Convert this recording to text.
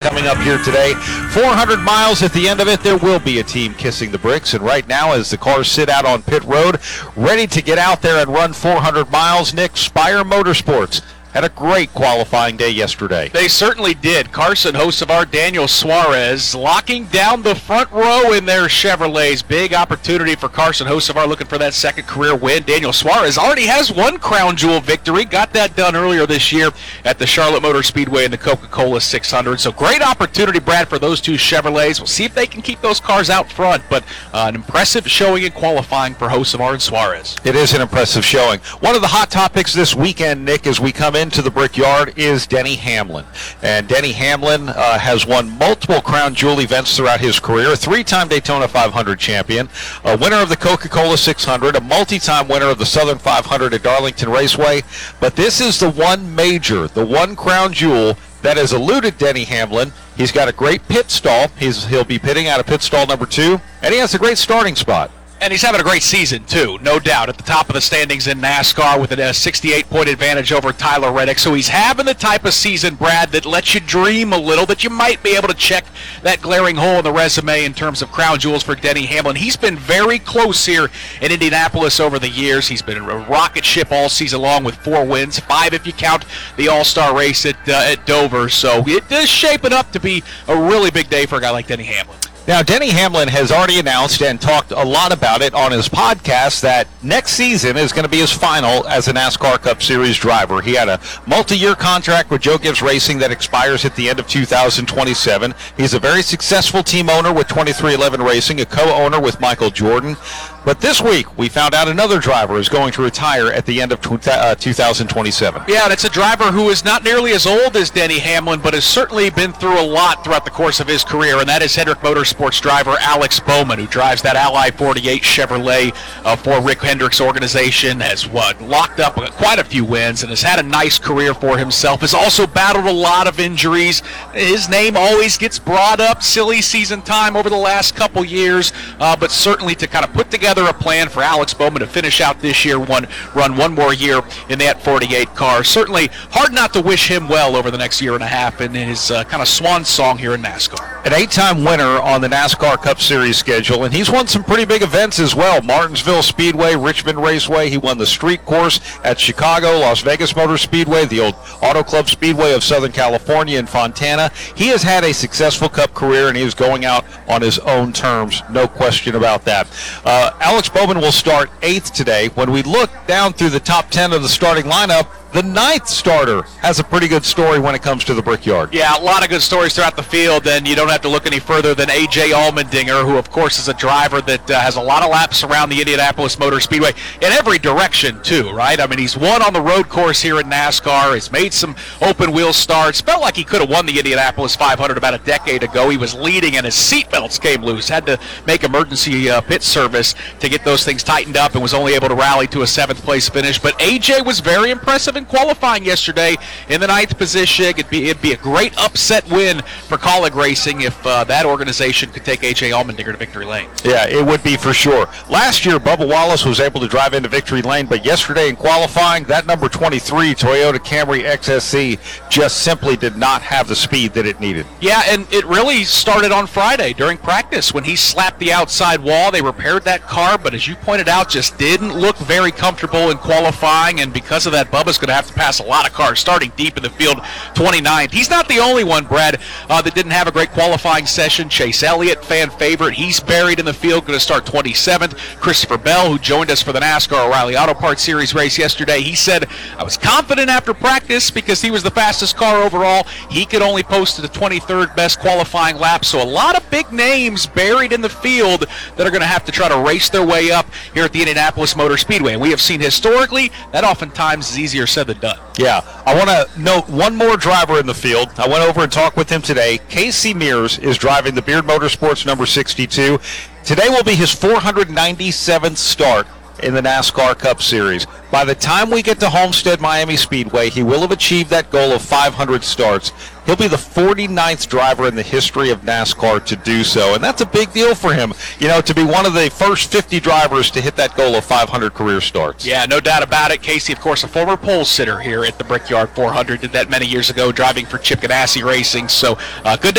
coming up here today. 400 miles at the end of it. There will be a team kissing the bricks. And right now, as the cars sit out on pit road, ready to get out there and run 400 miles, Nick, Spire Motorsports had a great qualifying day yesterday. They certainly did. Carson Hocevar, Daniel Suarez locking down the front row in their Chevrolets. Big opportunity for Carson Hocevar looking for that second career win. Daniel Suarez already has one crown jewel victory. Got that done earlier this year at the Charlotte Motor Speedway in the Coca-Cola 600. So great opportunity, Brad, for those two Chevrolets. We'll see if they can keep those cars out front, but an impressive showing in qualifying for Hocevar and Suarez. It is an impressive showing. One of the hot topics this weekend, Nick, as we come into the Brickyard is Denny Hamlin. And Denny Hamlin has won multiple crown jewel events throughout his career, a three-time Daytona 500 champion, a winner of the Coca-Cola 600, a multi-time winner of the Southern 500 at Darlington Raceway. But this is the one major, the one crown jewel that has eluded Denny Hamlin. He's got a great pit stall. He'll be pitting out of pit stall number 2, and he has a great starting spot. And he's having a great season, too, no doubt. At the top of the standings in NASCAR with a 68-point advantage over Tyler Reddick. So he's having the type of season, Brad, that lets you dream a little, that you might be able to check that glaring hole in the resume in terms of crown jewels for Denny Hamlin. He's been very close here in Indianapolis over the years. He's been a rocket ship all season long with 4 wins, 5 if you count the All-Star race at Dover. So it is shaping up to be a really big day for a guy like Denny Hamlin. Now, Denny Hamlin has already announced and talked a lot about it on his podcast that next season is going to be his final as a NASCAR Cup Series driver. He had a multi-year contract with Joe Gibbs Racing that expires at the end of 2027. He's a very successful team owner with 2311 Racing, a co-owner with Michael Jordan. But this week, we found out another driver is going to retire at the end of 2027. Yeah, and it's a driver who is not nearly as old as Denny Hamlin, but has certainly been through a lot throughout the course of his career, and that is Hendrick Motorsports driver Alex Bowman, who drives that Ally 48 Chevrolet for Rick Hendrick's organization, has locked up quite a few wins, and has had a nice career for himself, has also battled a lot of injuries. His name always gets brought up, silly season time over the last couple years, but certainly to kind of put together a plan for Alex Bowman to finish out this year, run one more year in that 48 car. Certainly hard not to wish him well over the next year and a half in his kind of swan song here in NASCAR. An 8-time winner on the NASCAR Cup Series schedule, and he's won some pretty big events as well. Martinsville Speedway, Richmond Raceway. He won the street course at Chicago, Las Vegas Motor Speedway, the old Auto Club Speedway of Southern California and Fontana. He has had a successful Cup career, and he is going out on his own terms, no question about that. Alex Bowman will start 8th today. When we look down through the top 10 of the starting lineup, the 9th starter has a pretty good story when it comes to the Brickyard. Yeah, a lot of good stories throughout the field, and you don't have to look any further than A.J. Allmendinger, who, of course, is a driver that has a lot of laps around the Indianapolis Motor Speedway in every direction, too, right? I mean, he's won on the road course here in NASCAR. He's made some open-wheel starts. Felt like he could have won the Indianapolis 500 about a decade ago. He was leading, and his seatbelts came loose. Had to make emergency pit service to get those things tightened up and was only able to rally to a 7th-place finish. But A.J. was very impressive in qualifying yesterday in the 9th position. It'd be a great upset win for Colleague Racing if that organization could take A.J. Allmendinger to victory lane. Yeah, it would be for sure. Last year, Bubba Wallace was able to drive into victory lane, but yesterday in qualifying, that number 23 Toyota Camry XSE just simply did not have the speed that it needed. Yeah, and it really started on Friday during practice when he slapped the outside wall. They repaired that car, but as you pointed out, just didn't look very comfortable in qualifying, and because of that, Bubba's going to have to pass a lot of cars starting deep in the field, 29th. He's not the only one, Brad, that didn't have a great qualifying session. Chase Elliott, fan favorite, he's buried in the field, going to start 27th. Christopher Bell, who joined us for the NASCAR O'Reilly Auto Parts Series race yesterday, he said, I was confident after practice because he was the fastest car overall. He could only post to the 23rd best qualifying lap, so a lot of big names buried in the field that are going to have to try to race their way up here at the Indianapolis Motor Speedway. And we have seen historically that oftentimes is easier said than done. Yeah, I want to note one more driver in the field. I went over and talked with him today. Casey Mears is driving the Beard Motorsports number 62. Today will be his 497th start in the NASCAR Cup Series. By the time we get to Homestead Miami Speedway, he will have achieved that goal of 500 starts. He'll be the 49th driver in the history of NASCAR to do so, and that's a big deal for him, you know, to be one of the first 50 drivers to hit that goal of 500 career starts. Yeah, no doubt about it. Casey, of course, a former pole sitter here at the Brickyard 400, did that many years ago driving for Chip Ganassi Racing, so good